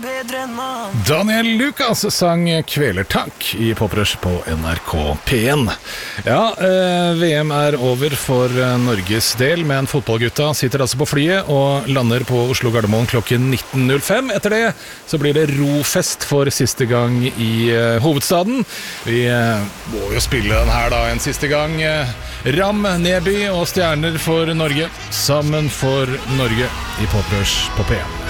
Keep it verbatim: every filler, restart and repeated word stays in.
bedre enn mann. Daniel Lucas sang Kvelertak i Poprush på N R K P en. Ja, eh, V M er over for eh, Norges del, men fotballgutta sitter altså på flyet og lander på Oslo Gardermoen klokken nitten null fem. Etter det så blir det rofest for siste gang i eh, hovedstaden. Vi eh, må jo spille den her da en siste gang. Eh, Ram, Neby og Stjerner for Norge, sammen for Norge i Poprush på P en.